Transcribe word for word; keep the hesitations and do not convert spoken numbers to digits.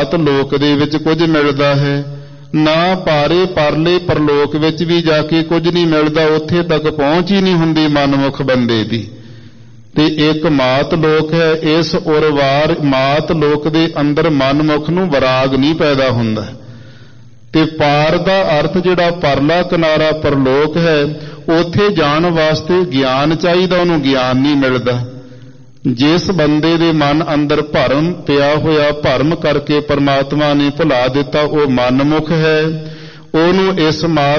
ਮਾਤ ਲੋਕ ਦੇ ਵਿੱਚ ਕੁਝ ਮਿਲਦਾ ਹੈ, ਨਾ ਪਾਰੇ ਪਰਲੇ ਪਰਲੋਕ ਵਿੱਚ ਵੀ ਜਾ ਕੇ ਕੁਝ ਨਹੀਂ ਮਿਲਦਾ, ਉੱਥੇ ਤੱਕ ਪਹੁੰਚ ਹੀ ਨਹੀਂ ਹੁੰਦੀ ਮਨਮੁਖ ਬੰਦੇ ਦੀ। ਤੇ ਇੱਕ ਮਾਤ ਲੋਕ ਹੈ, ਇਸ ਉਰਵਾਰ ਮਾਤ ਲੋਕ ਦੇ ਅੰਦਰ ਮਨਮੁਖ ਨੂੰ ਵਿਰਾਗ ਨਹੀਂ ਪੈਦਾ ਹੁੰਦਾ। ਤੇ ਪਾਰ ਦਾ ਅਰਥ ਜਿਹੜਾ ਪਰਲਾ ਕਿਨਾਰਾ ਪਰਲੋਕ ਹੈ, ਉੱਥੇ ਜਾਣ ਵਾਸਤੇ ਗਿਆਨ ਚਾਹੀਦਾ, ਉਹਨੂੰ ਗਿਆਨ ਨਹੀਂ ਮਿਲਦਾ। ਜਿਸ ਬੰਦੇ ਦੇ ਮਨ ਅੰਦਰ ਭਰਮ ਪਿਆ ਹੋਇਆ, ਭਰਮ ਕਰਕੇ ਪਰਮਾਤਮਾ ਨੇ ਭੁਲਾ ਦਿੱਤਾ, ਉਹ ਮਨਮੁਖ ਹੈ। ਉਹਨੂੰ ਇਸ ਮਾਤ